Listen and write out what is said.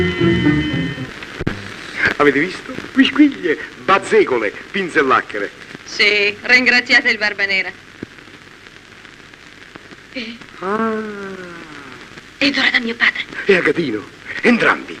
Avete visto? Quisquiglie, bazzecole, pinzellacchere. Sì, ringraziate il Barbanera. Ah. Ed ora da mio padre. E Agatino, entrambi.